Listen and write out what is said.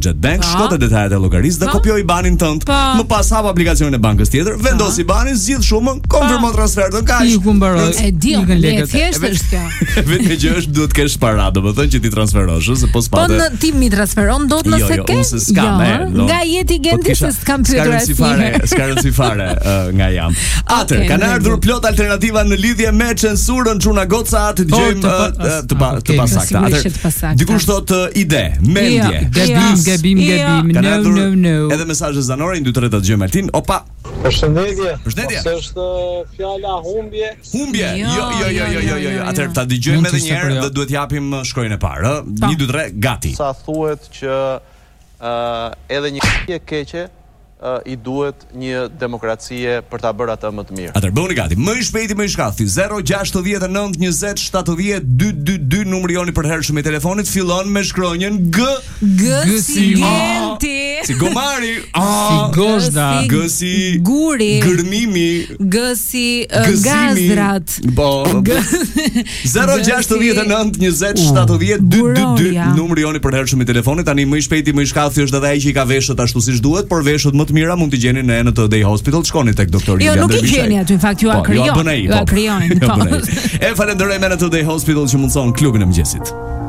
Jetbank, shko te detajet e llogarisë dhe kopjoj IBAN-in tënd. Më pas hap aplikacionin e bankës tjetër, vendos IBAN-in, zgjidh shumën, konfirmo transferin, kaq. Iku mbaroj. E di, thjesht është kjo. Vetëm që është duhet të kesh para, domethënë që ti transferosh, se po s'pate. Po ti mi transferon dot nëse ke? Unë s'kam, nga jeti Gendi se s'kam pyetur asnjëherë. S'ka rëndësi fare nga jam. Atëherë kanë ardhur plot alternativa në lidhje me censurën, çuna goca, të dëgjojmë të pasakta. Atëherë dikush thotë ide, mendje, gabim, no. Edhe mesazhe zanore 1 2 3 ta dëgjojmë Altin. Opa. Përshëndetje. Është fjala humbje. Humbje. Jo. Atëherë ta dëgjojmë edhe një herë dhe duhet japim shkronjën e parë, 1 2 3 gati. Sa thuhet që edhe një e keqe i duhet një demokracie për ta bërë atë më të mirë. Atëherë bëuni gati. Më i shpejti më i shkallëti. 069 20 70 222 numri joni për hershëm i telefonit fillon me shkronjën G. G si Genti. Si Gomari. Si Gozda. G si Guri. Gërmimi. G si Gazdrat. Po. 069 20 70 222 numri joni për hershëm i telefonit. Tani më i shpejti më i shkallëti është edhe ai që i ka veshët ashtu siç duhet, por veshët më të mira mund t'i gjeni në Në Day Hospital, shkoni tek doktori Julian Dervishaj. Jo, nuk i gjeni aty, në fakt ju a krijon. Ju a krijojnë. E falenderoj Në Day Hospital që mundson klubin e mëngjesit.